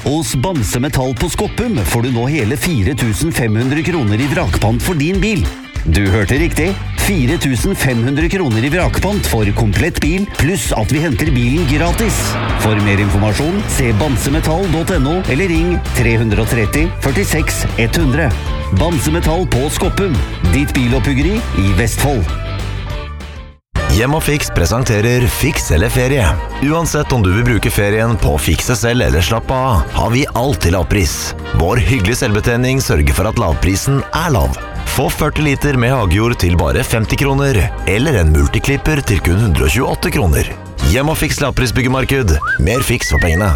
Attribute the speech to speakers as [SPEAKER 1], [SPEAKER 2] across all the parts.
[SPEAKER 1] Hos Bamse Metall på Skoppum får du nå hele 4.500 kroner i vrakpant for din bil. Du hørte riktig. 4.500 kroner i vrakpant for komplett bil, pluss at vi henter bilen gratis. For mer informasjon, se bamsemetall.no eller ring 330 46 100. Bamse Metall på Skoppum, ditt biloppbyggeri i Vestfold.
[SPEAKER 2] Hjem og Fiks presenterer Fiks eller ferie. Uansett om du vil bruke ferien på å fikse selv eller slappe av, har vi alt til lavpris. Vår hyggelige selvbetjening sørger for at lavprisen er lav. Få 40 liter med hagejord til bare 50 kroner, eller en multiklipper til kun 128 kroner. Hjem og Fiks lavprisbyggemarked. Mer Fiks for pengene.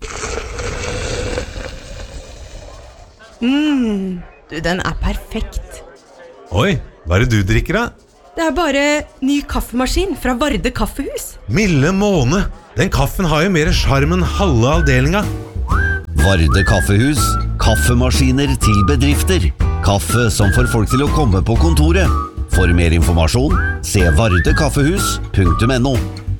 [SPEAKER 3] Du, den er perfekt.
[SPEAKER 4] Oi, hva er det du drikker da?
[SPEAKER 3] Det er bare ny kaffemaskin fra Varde Kaffehus.
[SPEAKER 4] Milde måne, den kaffen har jo mer charm enn halve avdelinga.
[SPEAKER 1] Varde Kaffehus, kaffemaskiner til bedrifter. Kaffe som får folk til å komme på kontoret. For mer informasjon, se vardekaffehus.no.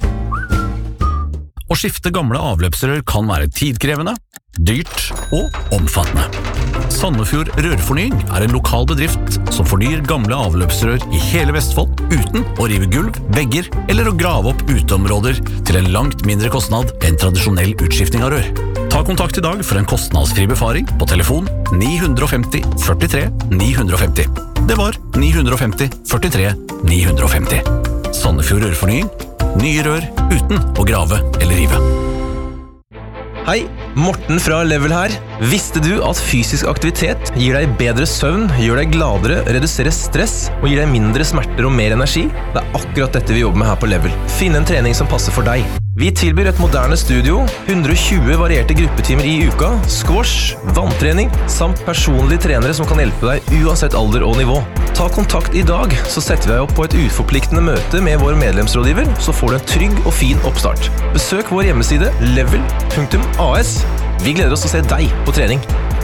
[SPEAKER 5] Å skifte gamle avløpsrør kan være tidkrevende, dyrt og omfattende. Sandefjord Rørfornying er en lokal bedrift som fornyer gamle avløpsrør i hele Vestfold uten å rive gulv, vegger eller å grave opp uteområder til en langt mindre kostnad enn tradisjonell utskifting av rør. Ta kontakt i dag for en kostnadsfri befaring på telefon 950 43 950. Det var 950 43 950. Sandefjord Rørfornying. Nye rør uten å grave eller rive.
[SPEAKER 6] Hei, Morten fra Level her. Visste du at fysisk aktivitet gir deg bedre søvn, gjør deg gladere, reduserer stress og gir deg mindre smerter og mer energi? Det er akkurat dette vi jobber med her på Level. Finn en trening som passer for deg. Vi tilbyr et moderne studio, 120 varierte gruppetimer i uka, squash, vanntrening, samt personlige trenere som kan hjelpe deg uansett alder og nivå. Ta kontakt i dag, så setter vi deg opp på et uforpliktende møte med vår medlemsrådgiver, så får du en trygg og fin oppstart. Besøk vår hjemmeside level.as. Vi gleder oss til å se deg på trening.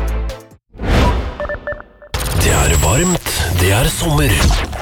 [SPEAKER 7] Det er varmt, det er sommer.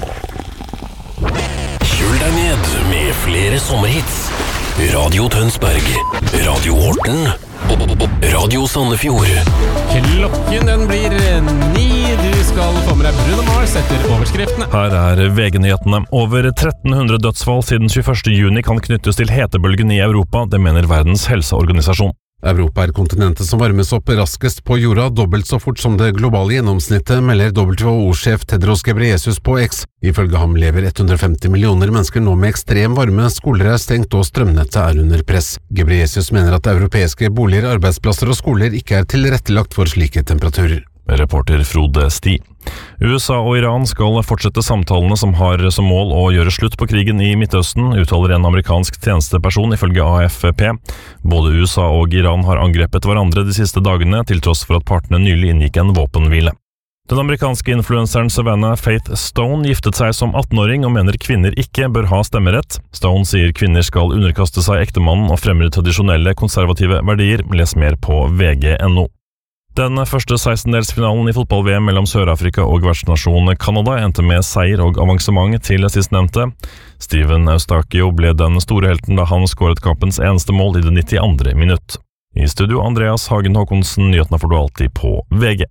[SPEAKER 7] Kjøl deg ned med flere sommerhits. Radio Tønsberg, Radio Horten og Radio Sandefjord.
[SPEAKER 8] Klokken den blir 9. Du skal få med deg Bruno Mars etter overskriftene.
[SPEAKER 9] Her er VG-nyhetene. Over 1300 dødsfall siden 21. juni kan knyttes til hetebølgen i Europa, det mener Verdens helseorganisasjon.
[SPEAKER 10] Europa er kontinentet som varmes opp raskest på jorda, dobbelt så fort som det globale gjennomsnittet, melder WHO-sjef Tedros Ghebreyesus på X. Ifølge ham lever 150 millioner mennesker nå med ekstrem varme, skoler er stengt og strømnettet er under press. Ghebreyesus mener at europeiske boliger, arbeidsplasser og skoler ikke er tilrettelagt for slike temperaturer.
[SPEAKER 9] Reporter Frode Sti. USA og Iran skal fortsette samtalene som har som mål å gjøre slutt på krigen i Midtøsten, uttaler en amerikansk tjenesteperson ifølge AFP. Både USA og Iran har angrepet hverandre de siste dagene, til tross for at partene nylig inngikk en våpenhvile. Den amerikanske influenseren Savannah Faith Stone giftet seg som 18-åring og mener kvinner ikke bør ha stemmerett. Stone sier kvinner skal underkaste seg ektemannen og fremmer tradisjonelle konservative verdier. Les mer på vg.no. Den første 16-delsfinalen i fotball-VM mellom Sør-Afrika og vertsnasjonen Canada endte med seier og avansement til sistnevnte. Steven Eustakio ble den store helten da han skåret kampens eneste mål i det 92. minutt. I studio Andreas Hagen Håkonsen, nyhetene får du alltid på VG.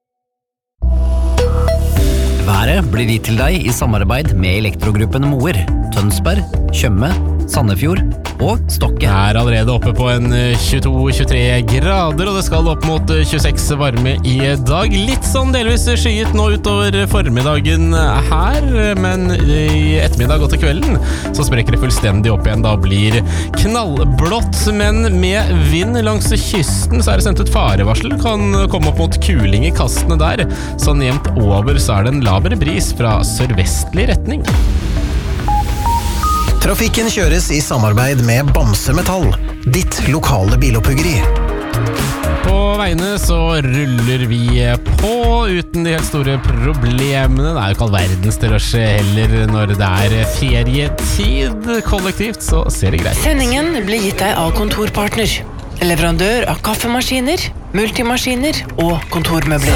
[SPEAKER 11] Været blir gitt til deg i samarbeid med Elektrogruppen Moer, Tønsberg, Tjøme, Sandefjord og Stokke.
[SPEAKER 8] Er allerede oppe på en 22-23 grader, og det skal opp mot 26 varme i dag. Litt sånn delvis skyet nå utover formiddagen her, men i ettermiddag og til kvelden så sprekker det fullstendig opp igjen. Da blir knallblått, men med vind langs kysten så er det sendt ut farevarsel. Kan komme opp mot kuling i kastene der. Sånn jevnt over så er det en lavere bris fra sørvestlig retning.
[SPEAKER 12] Trafikken kjøres i samarbeid med Bamse Metall, ditt lokale biloppbyggeri.
[SPEAKER 8] På veiene så ruller vi på uten de helt store problemene. Det er jo ikke all verdens til å skje heller når det er ferietid. Kollektivt så ser det greit ut.
[SPEAKER 13] Sendingen blir gitt deg av Kontorpartner, leverandør av kaffemaskiner, multimaskiner og kontormøbler.